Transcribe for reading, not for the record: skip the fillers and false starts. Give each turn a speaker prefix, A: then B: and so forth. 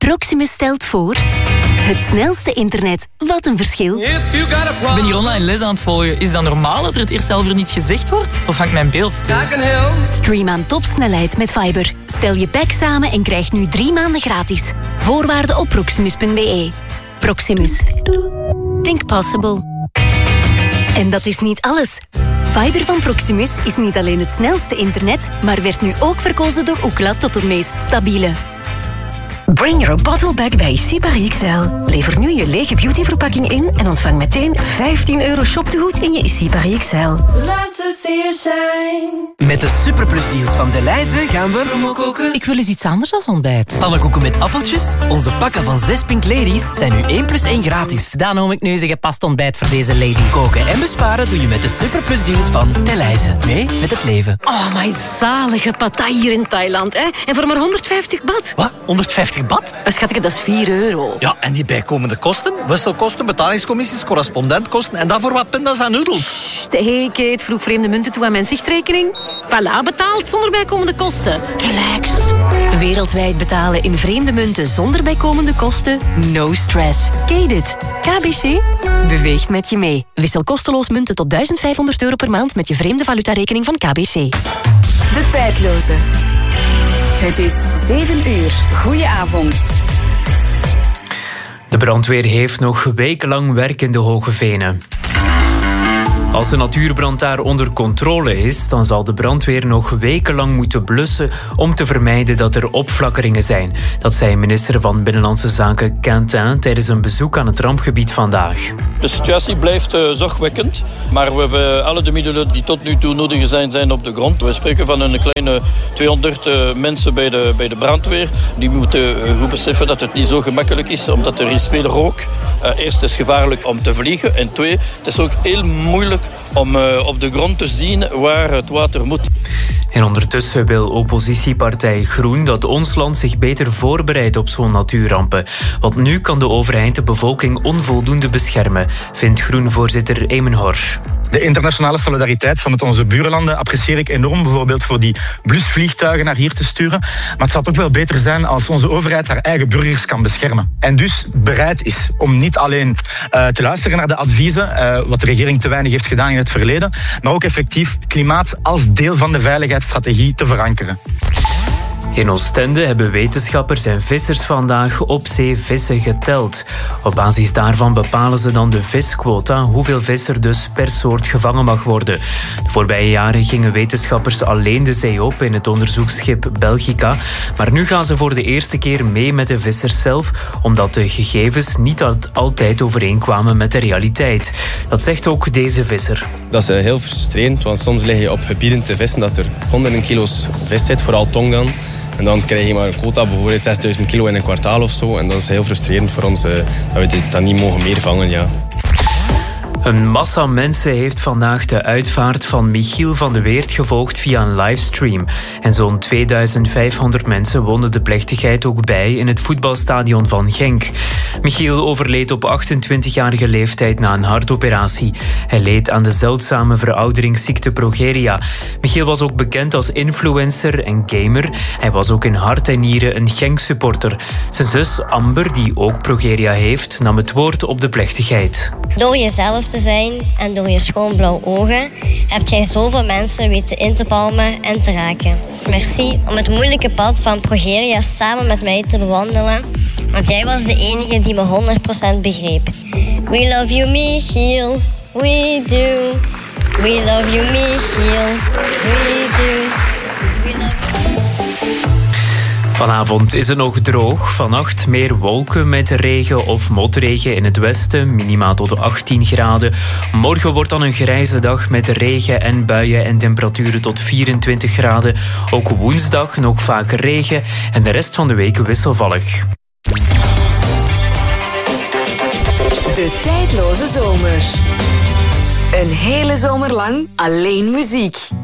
A: Proximus stelt voor... Het snelste internet. Wat een verschil.
B: Ik ben hier online les aan het volgen. Is dat normaal dat er het eerst zelf niet gezegd wordt? Of hangt mijn beeld stil?
A: Stream aan topsnelheid met Fiber. Stel je pack samen en krijg nu 3 maanden gratis. Voorwaarden op proximus.be. Proximus. Think possible. En dat is niet alles. Fiber van Proximus is niet alleen het snelste internet, maar werd nu ook verkozen door Ookla tot het meest stabiele.
C: Bring your bottle back bij Sipari XL. Lever nu je lege beautyverpakking in en ontvang meteen €15 shoptegoed in je Sipari XL.
D: Met de superplusdeals van Delhaize gaan we
E: koken. Ik wil eens iets anders als ontbijt.
D: Pannenkoeken met appeltjes. Onze pakken van 6 Pink Ladies zijn nu 1 + 1 gratis.
E: Dan noem ik nu eens een gepast ontbijt voor deze lady.
D: Koken en besparen doe je met de superplusdeals van Delhaize. Mee met het leven.
C: Oh, my zalige pattaya hier in Thailand, hè? En voor maar 150 baht.
D: Wat? 150 baht?
C: Schatje, dat is €4.
D: Ja, en die bijkomende kosten? Wisselkosten, betalingscommissies, correspondentkosten en daarvoor wat pindas en noedels.
C: Hey, Kate, vroeg vreemde munten toe aan mijn zichtrekening. Voilà, betaald zonder bijkomende kosten. Relax.
A: Wereldwijd betalen in vreemde munten zonder bijkomende kosten? No stress. Kate it. KBC beweegt met je mee. Wissel kosteloos munten tot €1500 per maand met je vreemde valutarekening van KBC.
F: De tijdloze. Het is 7 uur. Goedenavond.
G: De brandweer heeft nog wekenlang werk in de Hoge Venen. Als de natuurbrand daar onder controle is, dan zal de brandweer nog wekenlang moeten blussen om te vermijden dat er opflakkeringen zijn. Dat zei minister van Binnenlandse Zaken Quentin tijdens een bezoek aan het rampgebied vandaag.
H: De situatie blijft zorgwekkend, maar we hebben alle de middelen die tot nu toe nodig zijn op de grond. We spreken van een kleine 200 mensen bij de brandweer. Die moeten goed beseffen dat het niet zo gemakkelijk is, omdat er is veel rook. Eerst is het gevaarlijk om te vliegen en 2, het is ook heel moeilijk om op de grond te zien waar het water moet.
G: En ondertussen wil oppositiepartij Groen dat ons land zich beter voorbereidt op zo'n natuurrampen. Want nu kan de overheid de bevolking onvoldoende beschermen, vindt Groen-voorzitter Eamon Horsch.
I: De internationale solidariteit van met onze buurlanden apprecieer ik enorm, bijvoorbeeld voor die blusvliegtuigen naar hier te sturen. Maar het zou toch wel beter zijn als onze overheid haar eigen burgers kan beschermen. En dus bereid is om niet alleen te luisteren naar de adviezen, wat de regering te weinig heeft gedaan in het verleden, maar ook effectief klimaat als deel van de veiligheidsstrategie te verankeren.
G: In Oostende hebben wetenschappers en vissers vandaag op zee vissen geteld. Op basis daarvan bepalen ze dan de visquota, hoeveel vis er dus per soort gevangen mag worden. De voorbije jaren gingen wetenschappers alleen de zee op in het onderzoeksschip Belgica. Maar nu gaan ze voor de eerste keer mee met de vissers zelf, omdat de gegevens niet altijd overeenkwamen met de realiteit. Dat zegt ook deze visser.
J: Dat is heel frustrerend, want soms lig je op gebieden te vissen dat er honderden kilo's vis zit, vooral tong dan. En dan krijg je maar een quota, bijvoorbeeld 6000 kilo in een kwartaal of zo. En dat is heel frustrerend voor ons, dat we dat niet mogen meer vangen, ja.
G: Een massa mensen heeft vandaag de uitvaart van Michiel van de Weert gevolgd via een livestream. En zo'n 2500 mensen woonden de plechtigheid ook bij in het voetbalstadion van Genk. Michiel overleed op 28-jarige leeftijd na een hartoperatie. Hij leed aan de zeldzame verouderingsziekte progeria. Michiel was ook bekend als influencer en gamer. Hij was ook in hart en nieren een Genk-supporter. Zijn zus Amber, die ook progeria heeft, nam het woord op de plechtigheid.
K: Door jezelf te zijn en door je schoon blauw ogen heb jij zoveel mensen weten in te palmen en te raken. Merci om het moeilijke pad van progeria samen met mij te bewandelen, want jij was de enige die me 100% begreep. We love you, Michiel. We do. We love you, Michiel. We do. We love you.
G: Vanavond is het nog droog. Vannacht meer wolken met regen of motregen in het westen. Minima tot 18 graden. Morgen wordt dan een grijze dag met regen en buien en temperaturen tot 24 graden. Ook woensdag nog vaak regen en de rest van de week wisselvallig.
F: De tijdloze zomer. Een hele zomer lang alleen muziek.